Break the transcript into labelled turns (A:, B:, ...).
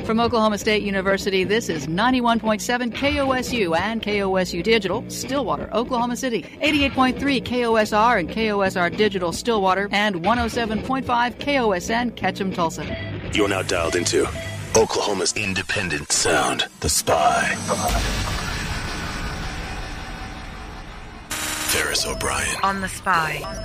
A: From Oklahoma State University, this is 91.7 KOSU and KOSU Digital, Stillwater, Oklahoma City, 88.3 KOSR and KOSR Digital, Stillwater, and 107.5 KOSN, Ketchum, Tulsa.
B: You're now dialed into Oklahoma's independent sound, The Spy. Ferris O'Brien
C: on The Spy.